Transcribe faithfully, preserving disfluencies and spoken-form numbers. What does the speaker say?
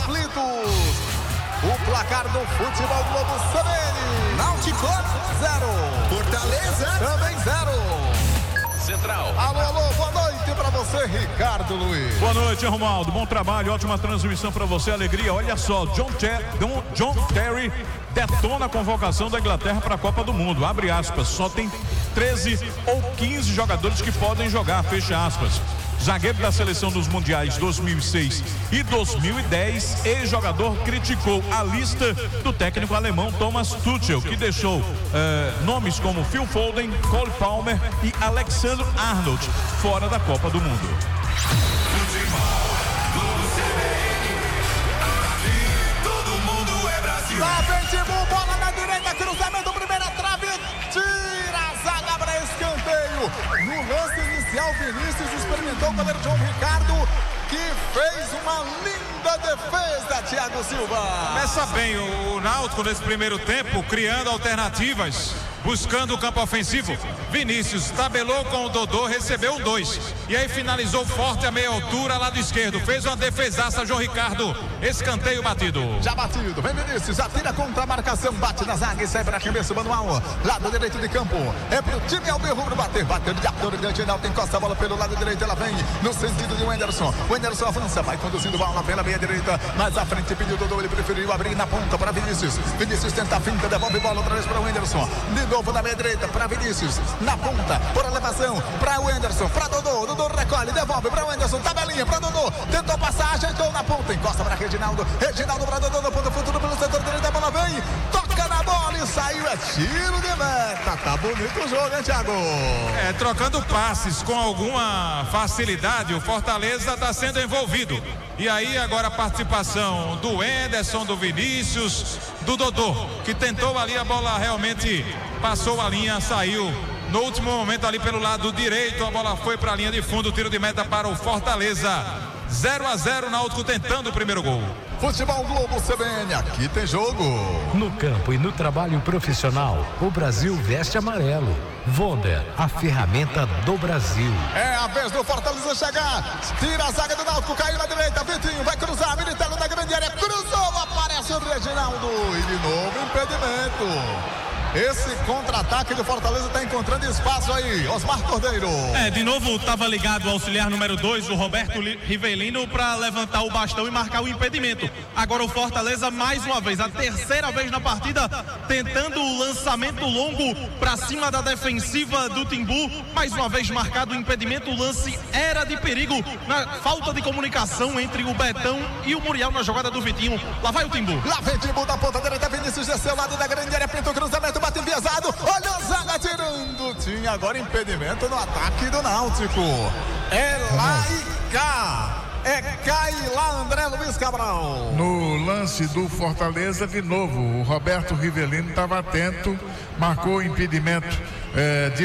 aflitos. O placar do Futebol Globo C B N. Náutico, zero. Fortaleza, também zero. Central. Alô, alô, boa noite pra você, Ricardo Luiz. Boa noite, Romualdo. Bom trabalho, ótima transmissão pra você, alegria. Olha só, John, Ter John, John Terry detona a convocação da Inglaterra para a Copa do Mundo. Abre aspas, só tem treze ou quinze jogadores que podem jogar, fecha aspas. Zagueiro da seleção dos mundiais dois mil e seis e dois mil e dez, ex-jogador criticou a lista do técnico alemão Thomas Tuchel, que deixou eh, nomes como Phil Foden, Cole Palmer e Alexander Arnold fora da Copa do Mundo. Lá vem Timbu, bola na direita, cruzamento, primeira trave, tira a zaga para escanteio. No lance inicial, Vinícius experimentou o goleiro João Ricardo, que fez uma linda defesa, Thiago Silva. Começa bem o Náutico nesse primeiro tempo, criando alternativas, buscando o campo ofensivo. Vinícius tabelou com o Dodô, recebeu um dois. E aí finalizou forte a meia altura, lado esquerdo. Fez uma defesaça, João Ricardo. Escanteio batido. Já batido, vem Vinícius, atira contra a marcação, bate na zaga e sai para arremesso manual. Lado direito de campo, é pro time Alvirrubro bater. Bateu de ator diante, Náutico encosta a bola pelo lado direito, ela vem no sentido de Wenderson. Wenderson avança, vai conduzindo bola pela meia direita. Mais à frente pediu o Dodô, ele preferiu abrir na ponta para Vinícius. Vinícius tenta a finta, devolve bola outra vez para o Wenderson. De novo na meia direita para Vinícius. Na ponta, por elevação, para o Wenderson, para Dodô. Dodô recolhe, devolve para o Wenderson. Tabelinha para Dodô. Tentou passar, ajeitou na ponta. Encosta para Reginaldo. Reginaldo para Dodô no ponto futuro pelo setor direito. A bola vem, toca na bola e saiu. É tiro de meta. Tá bonito o jogo, hein, Thiago? É, trocando passes com alguma facilidade, o Fortaleza está sendo envolvido. E aí agora a participação do Henderson, do Vinícius, do Dodô, que tentou ali, a bola realmente passou a linha, saiu no último momento ali pelo lado direito, a bola foi para a linha de fundo, tiro de meta para o Fortaleza. zero a zero, Náutico tentando o primeiro gol. Futebol Globo C B N, aqui tem jogo. No campo e no trabalho profissional, o Brasil veste amarelo. Vonder, a ferramenta do Brasil. É a vez do Fortaleza chegar. Tira a zaga do Náutico, caiu na direita. Vitinho vai cruzar, Militão na grande área. Cruzou, aparece o Reginaldo. E de novo impedimento. Esse contra-ataque do Fortaleza está encontrando espaço aí, Osmar Cordeiro. É, de novo estava ligado o auxiliar número dois, o Roberto Rivelino, para levantar o bastão e marcar o impedimento. Agora o Fortaleza, mais uma vez, a terceira vez na partida, tentando o lançamento longo para cima da defensiva do Timbu. Mais uma vez marcado o impedimento, o lance era de perigo, na falta de comunicação entre o Betão e o Muriel na jogada do Vitinho. Lá vai o Timbu. Lá vem Timbu da ponta direita, Vinícius desceu lado da grande área, pintou o cruzamento, bate enviesado, olha o zaga tirando. Tinha agora impedimento no ataque do Náutico. É lá e cá. É cá e lá, André Luiz Cabral. No lance do Fortaleza, de novo, o Roberto Rivelino estava atento, marcou o impedimento é, de